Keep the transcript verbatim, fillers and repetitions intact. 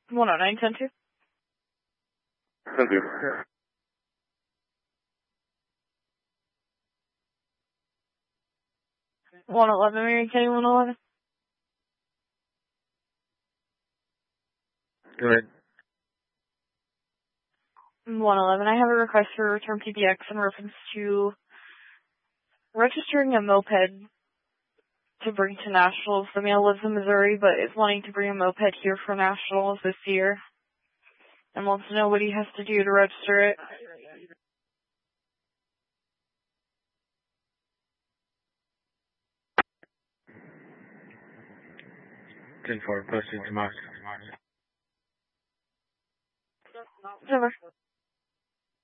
one oh nine, ten two. ten two. one eleven, Mary Kay, one eleven. Go ahead. one eleven, I have a request for return P B X in reference to registering a moped to bring to Nationals. The male lives in Missouri, but is wanting to bring a moped here for Nationals this year and wants to know what he has to do to register it. ten four, posting to Mox. Over.